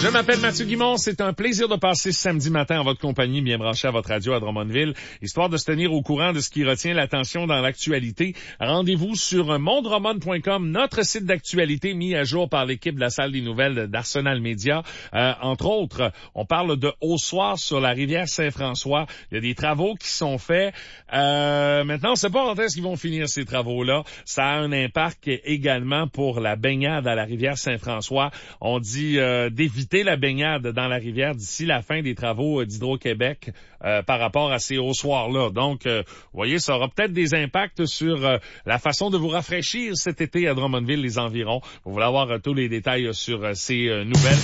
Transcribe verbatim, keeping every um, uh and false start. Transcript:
Je m'appelle Mathieu Guimond, c'est un plaisir de passer ce samedi matin en votre compagnie, bien branché à votre radio à Drummondville, histoire de se tenir au courant de ce qui retient l'attention dans l'actualité. Rendez-vous sur mondrummond point com, notre site d'actualité mis à jour par l'équipe de la salle des nouvelles d'Arsenal Média. Euh, entre autres, on parle de haussoirs sur la rivière Saint-François. Il y a des travaux qui sont faits. Euh, maintenant, on ne sait pas quand est-ce qu'ils vont finir ces travaux-là. Ça a un impact également pour la baignade à la rivière Saint-François. On dit euh, d'éviter la baignade dans la rivière d'ici la fin des travaux d'Hydro-Québec euh, par rapport à ces haussoirs-là. Donc, euh, vous voyez, ça aura peut-être des impacts sur euh, la façon de vous rafraîchir cet été à Drummondville, les environs. Vous voulez avoir euh, tous les détails sur euh, ces euh, nouvelles.